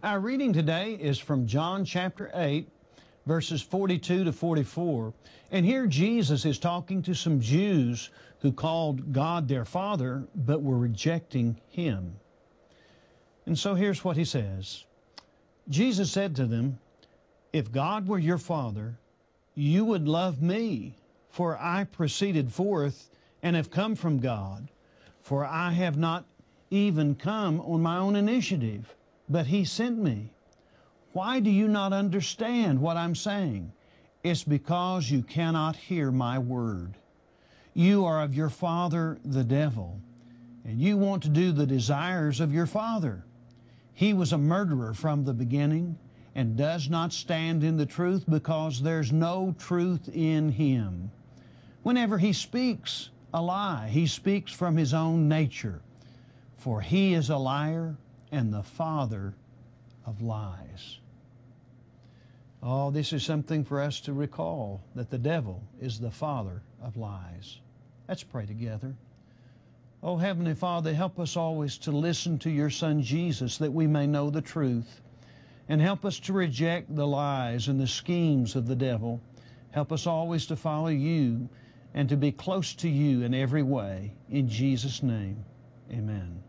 Our reading today is from John chapter 8, verses 42 to 44. And here Jesus is talking to some Jews who called God their Father, but were rejecting Him. And so here's what He says. Jesus said to them, "If God were your Father, you would love me, for I proceeded forth and have come from God. For I have not even come on my own initiative, but He sent me. Why do you not understand what I'm saying? It's because you cannot hear my word. You are of your father, the devil, and you want to do the desires of your father. He was a murderer from the beginning and does not stand in the truth because there's no truth in him. Whenever he speaks a lie, he speaks from his own nature, for he is a liar and the father of lies." Oh, this is something for us to recall, that the devil is the father of lies. Let's pray together. Oh, Heavenly Father, help us always to listen to your Son Jesus, that we may know the truth. And help us to reject the lies and the schemes of the devil. Help us always to follow you and to be close to you in every way. In Jesus' name, amen.